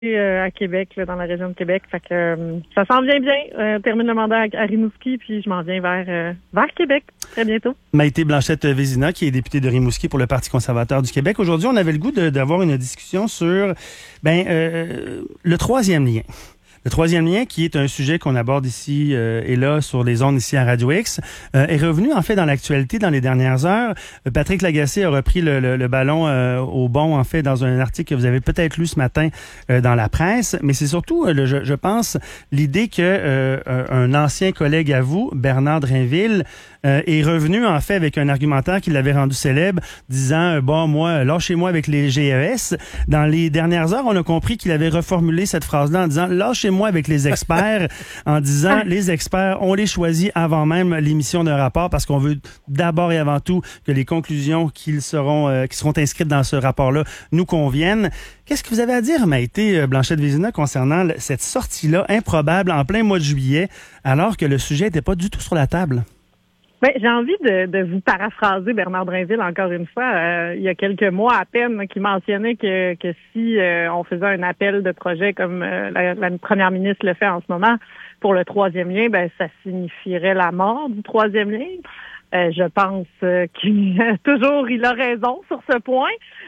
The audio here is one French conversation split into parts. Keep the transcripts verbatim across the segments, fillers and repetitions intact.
euh, à Québec, là, dans la région de Québec. Fait que euh, ça s'en vient bien. Euh, on termine le mandat à, à Rimouski, puis je m'en viens vers, euh, vers Québec très bientôt. Maïté Blanchette-Vézina, qui est députée de Rimouski pour le Parti conservateur du Québec. Aujourd'hui, on avait le goût de, d'avoir une discussion sur ben euh, le troisième lien. Le troisième lien, qui est un sujet qu'on aborde ici euh, et là sur les ondes ici à Radio X, euh, est revenu en fait dans l'actualité dans les dernières heures. Euh, Patrick Lagacé a repris le, le, le ballon euh, au bond en fait dans un article que vous avez peut-être lu ce matin euh, dans la presse, mais c'est surtout, euh, le, je, je pense, l'idée que euh, un ancien collègue à vous, Bernard Drainville, euh, est revenu en fait avec un argumentaire qui l'avait rendu célèbre, disant euh, bon moi lâchez-moi avec les G E S. Dans les dernières heures, on a compris qu'il avait reformulé cette phrase-là en disant lâchez moi avec les experts, en disant les experts, on les choisit avant même l'émission d'un rapport parce qu'on veut d'abord et avant tout que les conclusions qu'ils seront, euh, qui seront inscrites dans ce rapport-là nous conviennent. Qu'est-ce que vous avez à dire, Maïté Blanchette-Vézina, concernant cette sortie-là improbable en plein mois de juillet, alors que le sujet n'était pas du tout sur la table? Ben, j'ai envie de, de vous paraphraser Bernard Drainville encore une fois. Euh, il y a quelques mois à peine, qui mentionnait que, que si euh, on faisait un appel de projet comme euh, la, la première ministre le fait en ce moment pour le troisième lien, ben ça signifierait la mort du troisième lien. Euh, je pense euh, qu'il toujours il a raison sur ce point.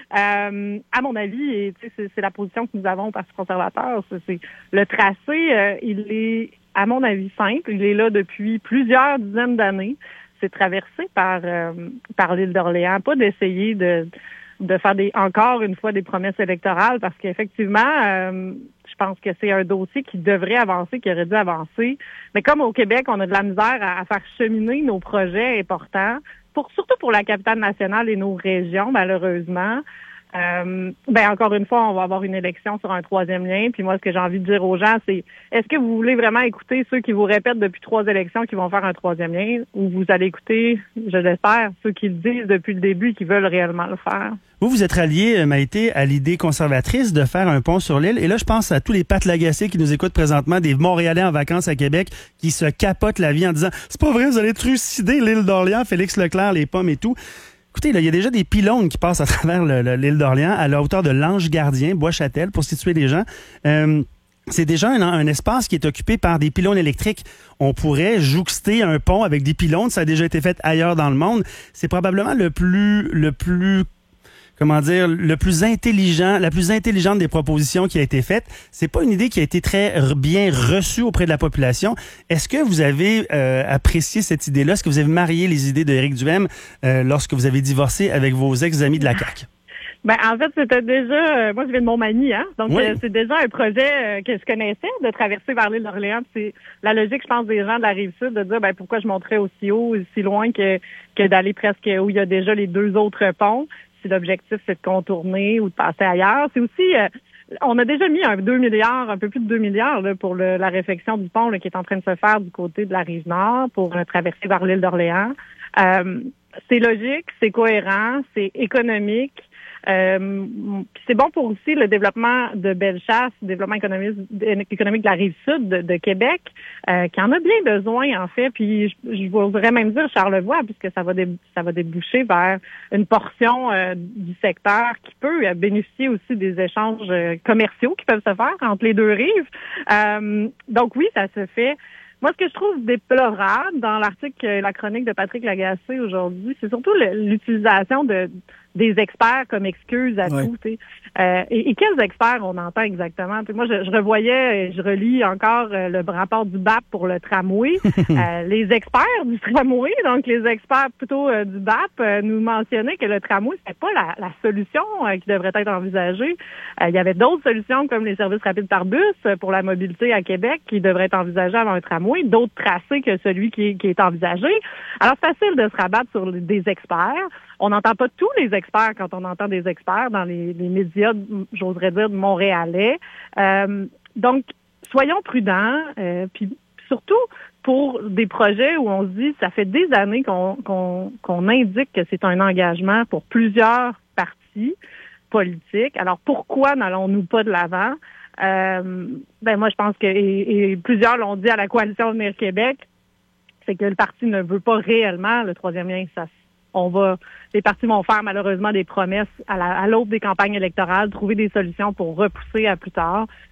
Euh, à mon avis, et c'est, c'est la position que nous avons au Parti conservateur. C'est, c'est le tracé, euh, il est à mon avis simple. Il est là depuis plusieurs dizaines d'années. C'est traversé par euh, par l'île d'Orléans. Pas d'essayer de de faire des encore une fois des promesses électorales parce qu'effectivement, euh, je pense que c'est un dossier qui devrait avancer, qui aurait dû avancer. Mais comme au Québec, on a de la misère à, à faire cheminer nos projets importants, pour surtout pour la capitale nationale et nos régions, malheureusement. Euh, ben encore une fois, on va avoir une élection sur un troisième lien. Puis moi, ce que j'ai envie de dire aux gens, c'est est-ce que vous voulez vraiment écouter ceux qui vous répètent depuis trois élections qu'ils vont faire un troisième lien, ou vous allez écouter, je l'espère, ceux qui le disent depuis le début et qui veulent réellement le faire? Vous, vous êtes rallié, Maïté, à l'idée conservatrice de faire un pont sur l'île. Et là, je pense à tous les Pat Lagacé qui nous écoutent présentement, des Montréalais en vacances à Québec, qui se capotent la vie en disant « C'est pas vrai, vous allez trucider l'île d'Orléans, Félix Leclerc, les pommes et tout. » Écoutez, là, il y a déjà des pylônes qui passent à travers le, le, l'île d'Orléans à la hauteur de l'Ange Gardien, Bois-Châtel, pour situer les gens. Euh, c'est déjà un, un espace qui est occupé par des pylônes électriques. On pourrait jouxter un pont avec des pylônes. Ça a déjà été fait ailleurs dans le monde. C'est probablement le plus, le plus, comment dire, le plus intelligent, la plus intelligente des propositions qui a été faite. C'est pas une idée qui a été très bien reçue auprès de la population. Est-ce que vous avez euh, apprécié cette idée-là? Est-ce que vous avez marié les idées d'Éric Duhaime euh, lorsque vous avez divorcé avec vos ex-amis de la C A Q? Ben en fait, c'était déjà, euh, moi je viens de Montmagny, hein, donc oui. euh, c'est déjà un projet euh, que je connaissais, de traverser vers l'île d'Orléans. C'est la logique, je pense, des gens de la Rive-Sud, de dire ben pourquoi je monterais aussi haut, aussi loin que que d'aller presque où il y a déjà les deux autres ponts. Si l'objectif c'est de contourner ou de passer ailleurs. C'est aussi, euh, on a déjà mis un deux milliards, un peu plus de deux milliards là, pour le, la réfection du pont là, qui est en train de se faire du côté de la Rive-Nord pour euh, traverser vers l'île d'Orléans. Euh, c'est logique, c'est cohérent, c'est économique. Euh, c'est bon pour aussi le développement de Bellechasse, le développement économique, économique de la Rive-Sud de, de Québec, euh, qui en a bien besoin en fait. Puis je, je voudrais même dire Charlevoix, puisque ça va dé, ça va déboucher vers une portion euh, du secteur qui peut euh, bénéficier aussi des échanges euh, commerciaux qui peuvent se faire entre les deux rives. Euh, donc oui, ça se fait. Moi, ce que je trouve déplorable dans l'article, la chronique de Patrick Lagacé aujourd'hui, c'est surtout le, l'utilisation de des experts comme excuse à ouais. tout. Euh, et, et quels experts on entend exactement? T'sais, moi, je, je revoyais, je relis encore euh, le rapport du B A P pour le tramway. euh, les experts du tramway, donc les experts plutôt euh, du B A P, euh, nous mentionnaient que le tramway, c'était pas la, la solution euh, qui devrait être envisagée. Euh, il y avait d'autres solutions comme les services rapides par bus euh, pour la mobilité à Québec qui devraient être envisagées avant un tramway, d'autres tracés que celui qui, qui est envisagé. Alors, c'est facile de se rabattre sur des experts. On n'entend pas tous les experts quand on entend des experts dans les, les médias, j'oserais dire, de Montréalais. Euh, donc, soyons prudents, euh, puis surtout pour des projets où on se dit, ça fait des années qu'on, qu'on, qu'on indique que c'est un engagement pour plusieurs partis politiques. Alors, pourquoi n'allons-nous pas de l'avant? Euh, ben moi, je pense que, et, et plusieurs l'ont dit à la Coalition Avenir Québec, c'est que le parti ne veut pas réellement le troisième lien. Ça on va, les partis vont faire malheureusement des promesses à, la, à l'aube des campagnes électorales, trouver des solutions pour repousser à plus tard.